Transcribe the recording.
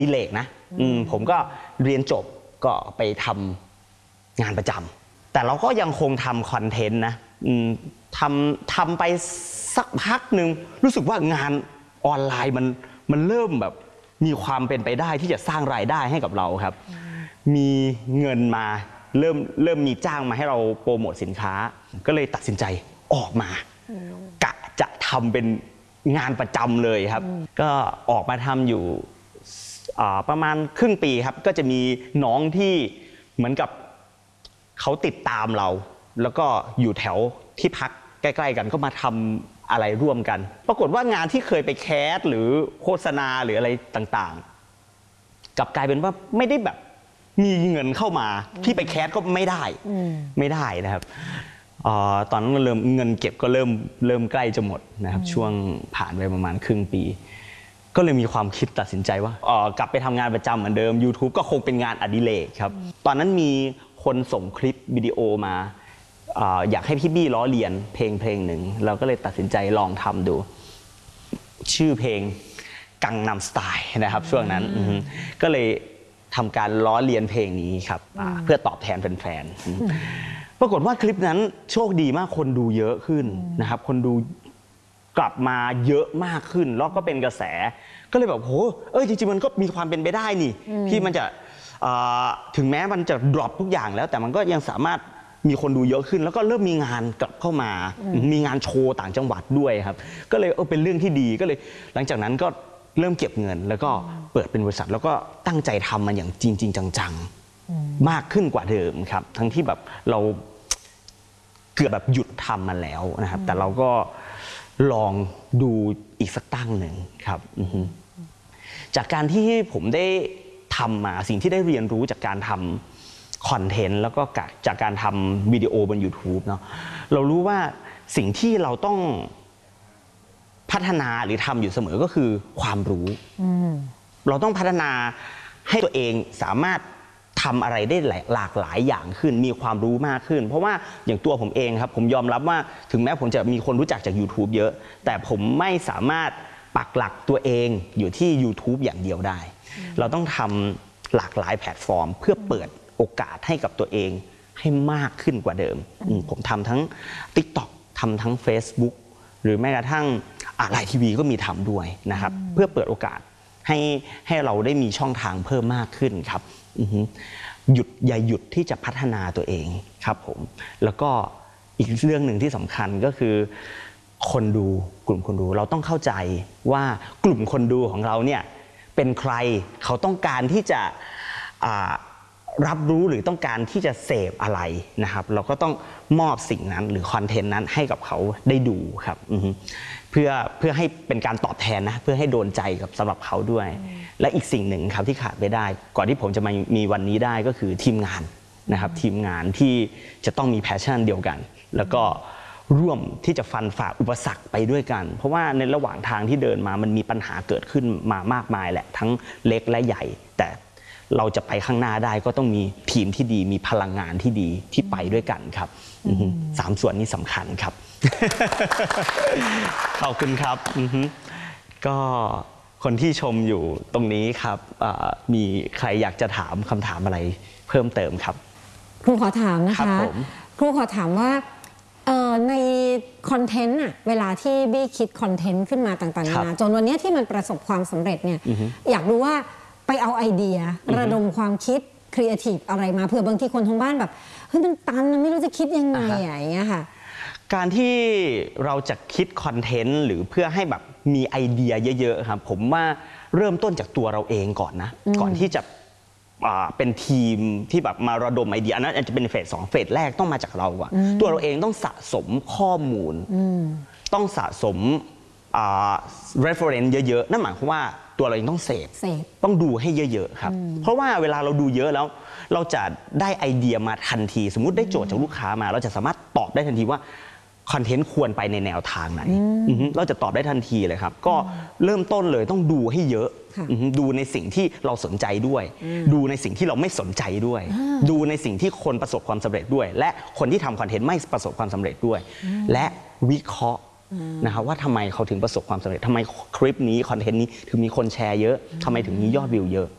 ดิเรกนะผมก็เรียนจบก็ไปทำงานประจำแต่เราก็ยังคงทำคอนเทนต์นะทำไปสักพักหนึ่งรู้สึกว่างานออนไลน์มันเริ่มแบบมีความเป็นไปได้ที่จะสร้างรายได้ให้กับเราครับมีเงินมาเริ่มมีจ้างมาให้เราโปรโมทสินค้าก็เลยตัดสินใจออกมากะจะทำเป็นงานประจำเลยครับก็ออกมาทำอยู่ประมาณครึ่งปีครับก็จะมีน้องที่เหมือนกับเขาติดตามเราแล้วก็อยู่แถวที่พักใกล้ๆกันก็มาทำอะไรร่วมกันปรากฏว่างานที่เคยไปแคสหรือโฆษณาหรืออะไรต่างๆกลับกลายเป็นว่าไม่ได้แบบมีเงินเข้ามาที่ไปแคสก็ไม่ได้นะครับตอนนั้นเงินเก็บก็เริ่มใกล้จะหมดนะครับช่วงผ่านไปประมาณครึ่งปีก็เลยมีความคิดตัดสินใจว่ากลับไปทำงานประจำเหมือนเดิม YouTube ก็คงเป็นงานอดิเรกครับตอนนั้นมีคนส่งคลิปวิดีโอมาอยากให้พี่บี้ล้อเลียนเพลงหนึ่งเราก็เลยตัดสินใจลองทำดูชื่อเพลงกังนัมสไตล์นะครับช่วงนั้นก็เลยทำการล้อเลียนเพลงนี้ครับเพื่อตอบแทนแฟนๆปรากฏว่าคลิปนั้นโชคดีมากคนดูเยอะขึ้นนะครับคนดูกลับมาเยอะมากขึ้นแล้วก็เป็นกระแสก็เลยแบบโหจริงๆมันก็มีความเป็นไปได้นี่ที่มันจะถึงแม้มันจะดรอปทุกอย่างแล้วแต่มันก็ยังสามารถมีคนดูเยอะขึ้นแล้วก็เริ่มมีงานกลับเข้ามามีงานโชว์ต่างจังหวัดด้วยครับก็เลยเป็นเรื่องที่ดีก็เลยหลังจากนั้นก็เริ่มเก็บเงินแล้วก็เปิดเป็นบริษัทแล้วก็ตั้งใจทำมันอย่างจริงๆจังๆมากขึ้นกว่าเดิมครับทั้งที่แบบเราเกือบแบบหยุดทำมันแล้วนะครับแต่เราก็ลองดูอีกสักตั้งหนึ่งครับจากการที่ผมได้ทำมาสิ่งที่ได้เรียนรู้จากการทำคอนเทนต์แล้วก็จากการทำวิดีโอบน YouTube เนาะเรารู้ว่าสิ่งที่เราต้องพัฒนาหรือทำอยู่เสมอก็คือความรู้เราต้องพัฒนาให้ตัวเองสามารถทำอะไรได้หลากหลายอย่างขึ้นมีความรู้มากขึ้นเพราะว่าอย่างตัวผมเองครับผมยอมรับว่าถึงแม้ผมจะมีคนรู้จักจาก YouTube เยอะแต่ผมไม่สามารถปักหลักตัวเองอยู่ที่ YouTube อย่างเดียวได้เราต้องทำหลากหลายแพลตฟอร์มเพื่อเปิดโอกาสให้กับตัวเองให้มากขึ้นกว่าเดิมผมทำทั้ง TikTok ทำทั้ง Facebook หรือแม้กระทั่งไลน์ทีวีก็มีทำด้วยนะครับเพื่อเปิดโอกาสให้เราได้มีช่องทางเพิ่มมากขึ้นครับอย่าหยุดที่จะพัฒนาตัวเองครับผมแล้วก็อีกเรื่องหนึ่งที่สำคัญก็คือคนดูกลุ่มคนดูเราต้องเข้าใจว่ากลุ่มคนดูของเราเนี่ยเป็นใครเขาต้องการที่จะรับรู้หรือต้องการที่จะเสพอะไรนะครับเราก็ต้องมอบสิ่งนั้นหรือคอนเทนต์นั้นให้กับเขาได้ดูครับเพื่อให้เป็นการตอบแทนนะเพื่อให้โดนใจกับสำหรับเขาด้วยและอีกสิ่งหนึ่งครับที่ขาดไม่ได้ก่อนที่ผมจะมามีวันนี้ได้ก็คือทีมงานนะครับทีมงานที่จะต้องมีแพชชั่นเดียวกันแล้วก็ร่วมที่จะฟันฝ่าอุปสรรคไปด้วยกันเพราะว่าในระหว่างทางที่เดินมามันมีปัญหาเกิดขึ้นมามากมายแหละทั้งเล็กและใหญ่แต่เราจะไปข้างหน้าได้ก็ต้องมีทีมที่ดีมีพลังงานที่ดีที่ไปด้วยกันครับ3 ส่วนนี้สำคัญครับขอบคุณครับก็คนที่ชมอยู่ตรงนี้ครับมีใครอยากจะถามคำถามอะไรเพิ่มเติมครับครูขอถามนะคะครูขอถามว่าในคอนเทนต์เวลาที่บี้คิดคอนเทนต์ขึ้นมาต่างๆนานาจนวันนี้ที่มันประสบความสำเร็จเนี่ยอยากรู้ว่าไปเอาไอเดียระดมความคิดครีเอทีฟอะไรมาเผื่อบางทีคนทางบ้านแบบเฮ้ยมันตันไม่รู้จะคิดยังไงอย่างเงี้ยค่ะการที่เราจะคิดคอนเทนต์หรือเพื่อให้แบบมีไอเดียเยอะๆครับผมว่าเริ่มต้นจากตัวเราเองก่อนนะก่อนที่จะเป็นทีมที่แบบมาระดมไอเดียอันนั้นอาจจะเป็นเฟส 2เฟสแรกต้องมาจากเราก่อนตัวเราเองต้องสะสมข้อมูลต้องสะสมreference เยอะๆนั่นหมายความว่าตัวเราเองต้องเสพต้องดูให้เยอะๆครับเพราะว่าเวลาเราดูเยอะแล้วเราจะได้ไอเดียมาทันทีสมมุติได้โจทย์จากลูกค้ามาเราจะสามารถตอบได้ทันทีว่าคอนเทนต์ควรไปในแนวทางไหนเราจะตอบได้ทันทีเลยครับก็เริ่มต้นเลยต้องดูให้เยอะดูในสิ่งที่เราสนใจด้วยดูในสิ่งที่เราไม่สนใจด้วยดูในสิ่งที่คนประสบความสำเร็จด้วยและคนที่ทำคอนเทนต์ไม่ประสบความสำเร็จด้วยและวิเคราะห์นะครับว่าทำไมเขาถึงประสบความสำเร็จทำไมคลิปนี้คอนเทนต์นี้ถึงมีคนแชร์เยอะทำไมถึงมียอดวิวเยอะ